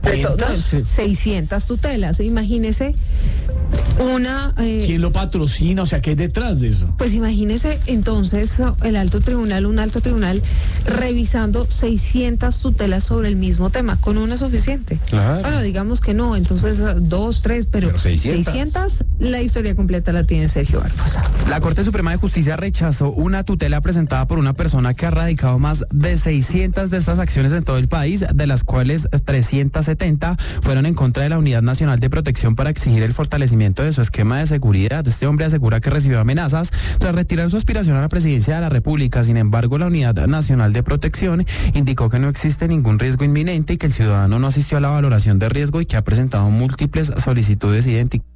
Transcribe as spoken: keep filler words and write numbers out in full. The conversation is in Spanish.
De to- no, ¿seiscientas? seiscientas tutelas, imagínese una... eh, ¿Quién lo patrocina? O sea, ¿qué hay detrás de eso? Pues imagínese entonces el alto tribunal, un alto tribunal revisando seiscientas tutelas sobre el mismo tema, con una suficiente. Claro. Bueno, digamos que no, entonces dos, tres, pero, Pero seiscientas. seiscientas, la historia completa la tiene Sergio Barbosa. La Corte Suprema de Justicia rechazó una tutela presentada por una persona que ha radicado más de seiscientas de estas acciones en todo el país, de las cuales trescientas setenta fueron en contra de la Unidad Nacional de Protección para exigir el fortalecimiento de su esquema de seguridad. Este hombre asegura que recibió amenazas tras retirar su aspiración a la presidencia de la República. Sin embargo, la Unidad Nacional de Protección indicó que no existe ningún riesgo inminente y que el ciudadano no asistió a la valoración de riesgo y que ha presentado múltiples solicitudes idénticas.